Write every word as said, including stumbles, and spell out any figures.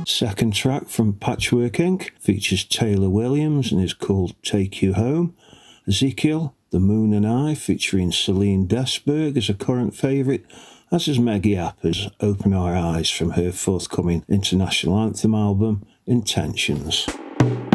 Second track from Patchwork Incorporated features Taylor Williams and is called Take You Home. Ezekiel, The Moon and I, featuring Celine Desberg, is a current favourite, as is Meggie Apper's Open Our Eyes from her forthcoming international anthem album, Intentions.